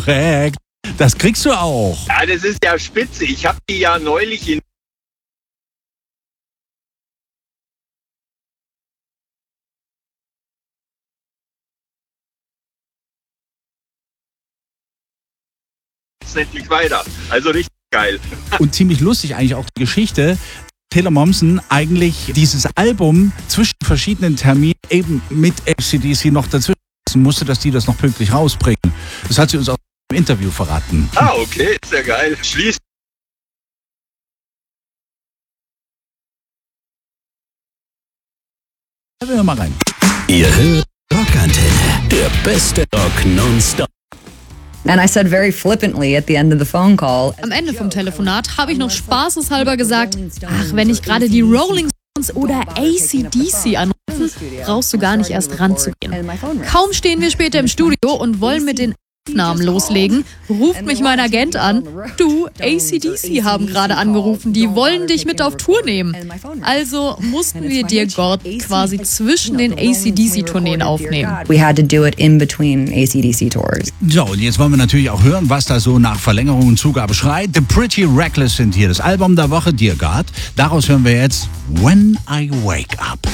geprägt. Das kriegst du auch. Ja, das ist ja spitze. Ich habe die ja neulich in nicht weiter. Also richtig geil. Und ziemlich lustig eigentlich auch die Geschichte. Taylor Momsen eigentlich dieses Album zwischen verschiedenen Terminen eben mit AC/DC noch dazwischen musste, dass die das noch pünktlich rausbringen. Das hat sie uns auch im Interview verraten. Ah, okay, ist ja geil. Schließt. Da hören wir mal rein. Ihr hört Rockantenne, der beste Rock nonstop. And I said very flippantly at the end of the phone call. Am Ende vom Telefonat habe ich noch spaßeshalber gesagt, ach, wenn ich gerade die Rolling Stones oder AC/DC anrufen, brauchst du gar nicht erst ranzugehen. Kaum stehen wir später im Studio und wollen mit den Aufnahmen loslegen, ruft mich mein Agent an. Du, AC/DC haben gerade angerufen, die wollen dich mit auf Tour nehmen. Also mussten wir Dear God quasi zwischen den AC/DC-Tourneen aufnehmen. We had to do it in between AC/DC tours. So, und jetzt wollen wir natürlich auch hören, was da so nach Verlängerung und Zugabe schreit. The Pretty Reckless sind hier das Album der Woche, Dear God. Daraus hören wir jetzt When I Wake Up.